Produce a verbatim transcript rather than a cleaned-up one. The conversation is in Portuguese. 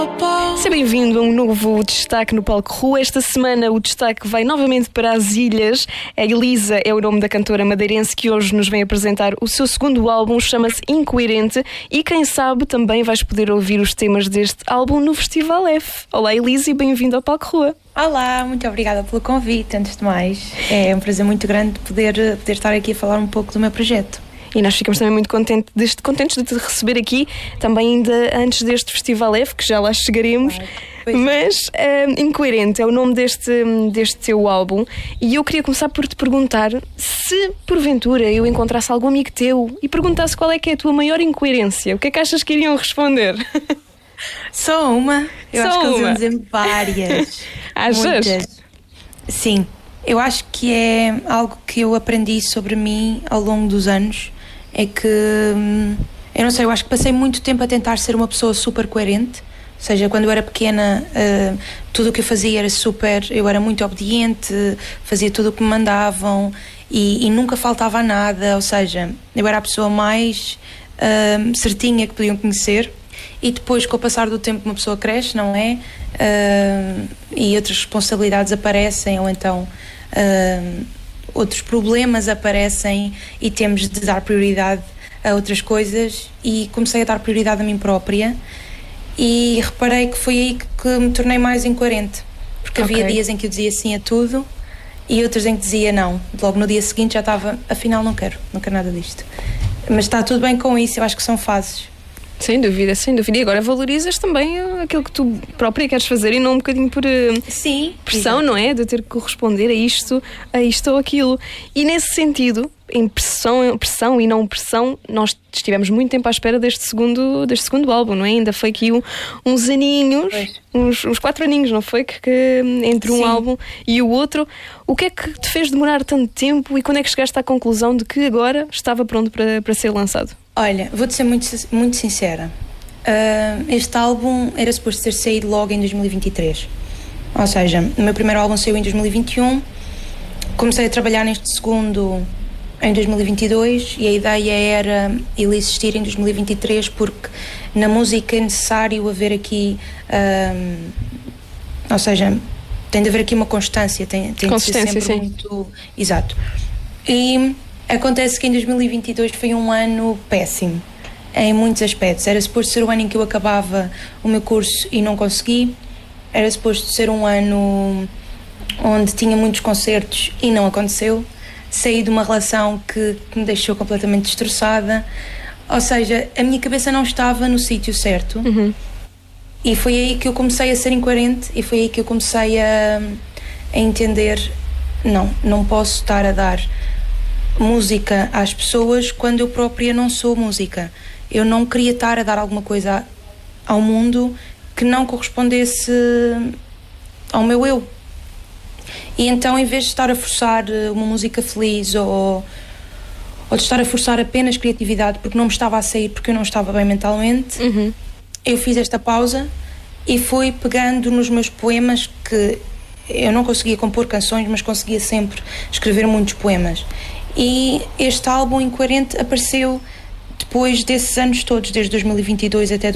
Seja bem-vindo a um novo destaque no Palco Rua. Esta semana o destaque vai novamente para as Ilhas. A Elisa é o nome da cantora madeirense que hoje nos vem apresentar o seu segundo álbum, chama-se Incoerente, e quem sabe também vais poder ouvir os temas deste álbum no Festival F. Olá Elisa e bem-vindo ao Palco Rua. Olá, muito obrigada pelo convite, antes de mais. É um prazer muito grande poder, poder estar aqui a falar um pouco do meu projeto. E nós ficamos também muito contentes de, contentes de te receber aqui, também ainda antes deste Festival F, que já lá chegaremos. Ai, mas uh, Incoerente é o nome deste, deste teu álbum, e eu queria começar por te perguntar se porventura eu encontrasse algum amigo teu e perguntasse qual é que é a tua maior incoerência, o que é que achas que iriam responder? Só uma? Eu Só acho que eles uma. iam dizer várias. Achas? Muitas. Sim, eu acho que é algo que eu aprendi sobre mim ao longo dos anos. É que, eu não sei, eu acho que passei muito tempo a tentar ser uma pessoa super coerente. Ou seja, quando eu era pequena, uh, tudo o que eu fazia era super, eu era muito obediente, fazia tudo o que me mandavam e, e nunca faltava a nada. Ou seja, eu era a pessoa mais uh, certinha que podiam conhecer. E depois, com o passar do tempo, uma pessoa cresce, não é? Uh, e outras responsabilidades aparecem, ou então uh, outros problemas aparecem e temos de dar prioridade a outras coisas, e comecei a dar prioridade a mim própria e reparei que foi aí que, que me tornei mais incoerente, porque okay. havia dias em que eu dizia sim a tudo e outros em que dizia não. Logo no dia seguinte já estava, afinal não quero, não quero nada disto. Mas está tudo bem com isso, eu acho que são fases. Sem dúvida, sem dúvida. E agora valorizas também aquilo que tu própria queres fazer e não um bocadinho por Sim, pressão, exato. Não é? De ter que corresponder a isto, a isto ou aquilo. E nesse sentido, em pressão, pressão e não pressão, nós estivemos muito tempo à espera deste segundo, deste segundo álbum, não é? Ainda foi aqui um, uns aninhos, uns, uns quatro aninhos, não foi? Que, que entre um Sim. álbum e o outro. O que é que te fez demorar tanto tempo e quando é que chegaste à conclusão de que agora estava pronto para, para ser lançado? Olha, vou-te ser muito, muito sincera. Uh, este álbum era suposto ter saído logo em dois mil e vinte e três. Ou seja, o meu primeiro álbum saiu em dois mil e vinte e um. Comecei a trabalhar neste segundo em dois mil e vinte e dois e a ideia era ele existir em dois mil e vinte e três, porque na música é necessário haver aqui... Uh, ou seja, tem de haver aqui uma constância. Tem, tem de ser sempre sim. muito... Exato. E... acontece que em dois mil e vinte e dois foi um ano péssimo, em muitos aspectos. Era suposto ser o ano em que eu acabava o meu curso e não consegui. Era suposto ser um ano onde tinha muitos concertos e não aconteceu. Saí de uma relação que, que me deixou completamente destroçada. Ou seja, a minha cabeça não estava no sítio certo. Uhum. E foi aí que eu comecei a ser incoerente e foi aí que eu comecei a, a entender, não, não posso estar a dar música às pessoas quando eu própria não sou música. Eu não queria estar a dar alguma coisa ao mundo que não correspondesse ao meu eu. E então, em vez de estar a forçar uma música feliz ou, ou de estar a forçar apenas criatividade porque não me estava a sair, porque eu não estava bem mentalmente, uhum. eu fiz esta pausa e fui pegando nos meus poemas, que eu não conseguia compor canções, mas conseguia sempre escrever muitos poemas. E este álbum Incoerente apareceu depois desses anos todos, desde dois mil e vinte e dois até